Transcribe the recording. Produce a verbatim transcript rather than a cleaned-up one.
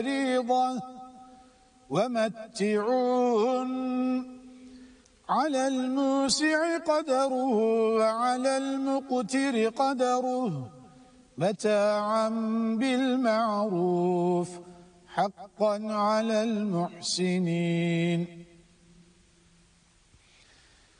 فريضة ومتعوهن على الموسع قدره وعلى المقتر قدره متاعا بالمعروف حقا على المحسنين.